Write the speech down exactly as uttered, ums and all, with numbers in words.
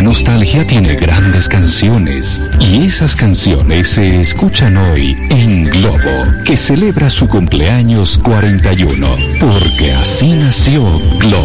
nostalgia tiene grandes canciones y esas canciones se escuchan hoy en Globo, que celebra su cumpleaños cuarenta y uno, porque así nació Globo.